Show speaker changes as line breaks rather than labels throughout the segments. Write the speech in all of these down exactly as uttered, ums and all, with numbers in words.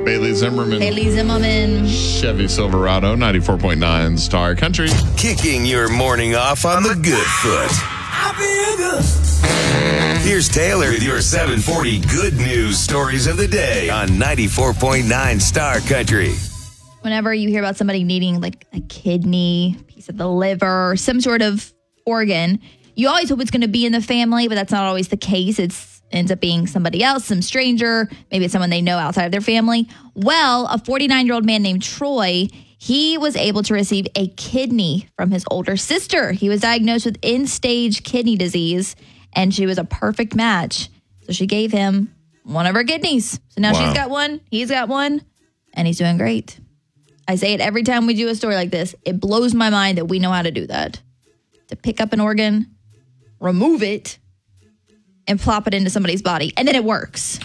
Bailey Zimmerman.
Bailey Zimmerman.
Chevy Silverado, ninety-four point nine Star Country.
Kicking your morning off on the good foot.
I feel good.
Here's Taylor with your seven forty good news stories of the day on ninety-four point nine Star Country.
Whenever you hear about somebody needing like a kidney, piece of the liver, some sort of organ, you always hope it's going to be in the family, but that's not always the case. It's ends up being somebody else, some stranger, maybe it's someone they know outside of their family. Well, a forty-nine-year-old man named Troy, he was able to receive a kidney from his older sister. He was diagnosed with end-stage kidney disease, and she was a perfect match. So she gave him one of her kidneys. So now
Wow.
she's got one, he's got one, and he's doing great. I say it every time we do a story like this. It blows my mind that we know how to do that. To pick up an organ, remove it, and plop it into somebody's body. And then it works.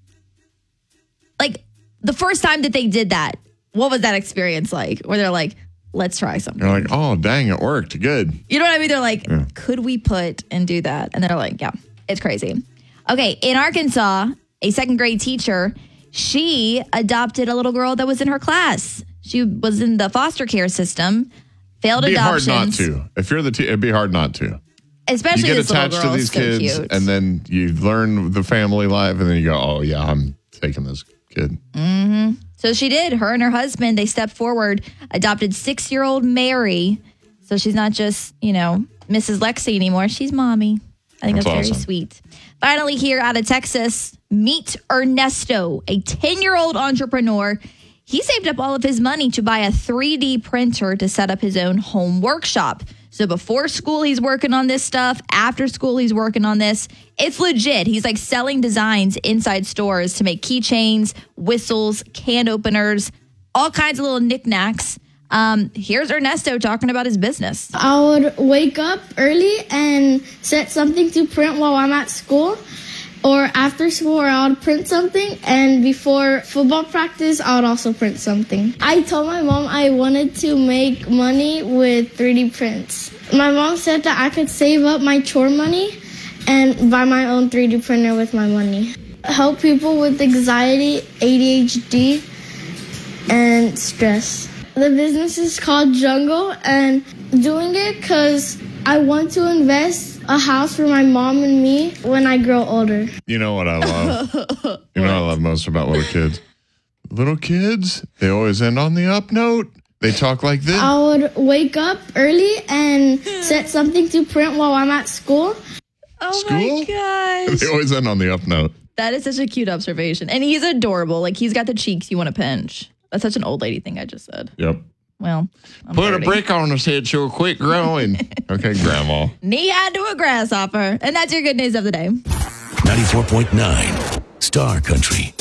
Like, the first time that they did that, what was that experience like? Where they're like, let's try something.
You're like, oh, dang, it worked. Good.
You know what I mean? They're like,
Yeah.
could we put and do that? And they're like, yeah, it's crazy. Okay, in Arkansas, a second grade teacher, she adopted a little girl that was in her class. She was in the foster care system, failed
It'd be hard
adoptions.
not to. If you're the te- it'd be hard not to.
Especially
You get
this little
attached
girl
to
is
these
so
kids,
cute.
and then you learn the family life, and then you go, oh, yeah, I'm taking this kid.
So she did. Her and her husband, they stepped forward, adopted six-year-old Mary. So she's not just, you know, Missus Lexi anymore. She's mommy. I think
That's
that's, very
awesome.
sweet. Finally, here out of Texas, meet Ernesto, a ten-year-old entrepreneur. He saved up all of his money to buy a three D printer to set up his own home workshop. So before school, he's working on this stuff. After school, he's working on this. It's legit. He's like selling designs inside stores to make keychains, whistles, can openers, all kinds of little knickknacks. Um, here's Ernesto talking about his business.
I would wake up early and set something to print while I'm at school, or after school, or I would print something, and before football practice, I would also print something. I told my mom I wanted to make money with three D prints. My mom said that I could save up my chore money and buy my own three D printer with my money. Help people with anxiety, A D H D, and stress. The business is called Jungle, and doing it because I want to invest a house for my mom and me when I grow older.
You know what I love? You know what I love most about little kids? Little kids, they always end on the up note. They talk like this.
I would wake up early and set something to print while I'm at school.
Oh
School?
my gosh.
They always end on the up note.
That is such a cute observation. And he's adorable. Like, he's got the cheeks you want to pinch. That's such an old lady thing I just said.
Yep.
Well, I'm
Put
thirty.
a brick on his head so it'll quit growing. Okay, Grandma.
Knee high to a grasshopper. And that's your good news of the day.
ninety-four point nine Star Country.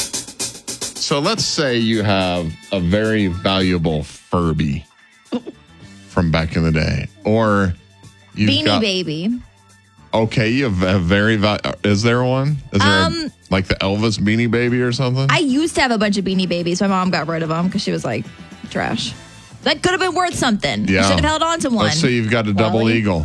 So let's say you have a very valuable Furby from back in the day. Or you've
Beanie
got,
Baby.
Okay, you have a very, va- is there one? Is there
Um,
a, like the Elvis Beanie Baby or something?
I used to have a bunch of Beanie Babies. My mom got rid of them because she was like, trash. That could have been worth something.
Yeah.
You should have held on to one.
Let's say you've got a double
Wally.
eagle.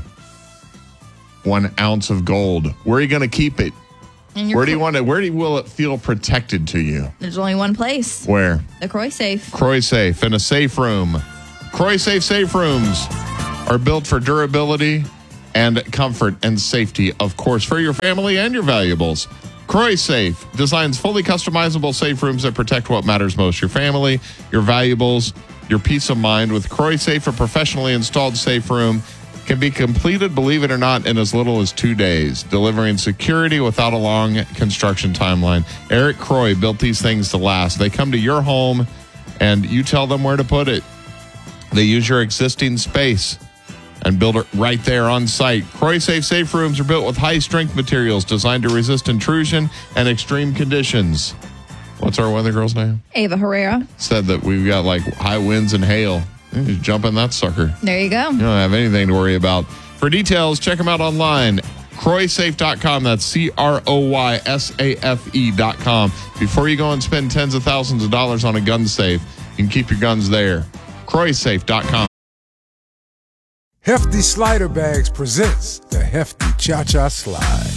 One ounce of gold. Where are you going to keep it?
And your
Where do you
cro-
want it? Where do you, will it feel protected to you?
There's only one place.
Where?
The Croy Safe.
Croy Safe in a safe room. Croy Safe safe rooms are built for durability and comfort and safety, of course, for your family and your valuables. Croy Safe designs fully customizable safe rooms that protect what matters most, your family, your valuables, your peace of mind. With Croy Safe, a professionally installed safe room can be completed, believe it or not, in as little as two days, delivering security without a long construction timeline. Eric Croy built these things to last. They come to your home and you tell them where to put it. They use your existing space and build it right there on site. Croy Safe safe rooms are built with high-strength materials designed to resist intrusion and extreme conditions. What's our weather girl's name?
Ava Herrera.
Said that we've got like high winds and hail. You just jump in that sucker.
There you go.
You don't have anything to worry about. For details, check them out online. Croy Safe dot com. That's C R O Y S A F E dot com. Before you go and spend tens of thousands of dollars on a gun safe, you can keep your guns there. Croy Safe dot com.
Hefty Slider Bags presents the Hefty Cha-Cha Slide.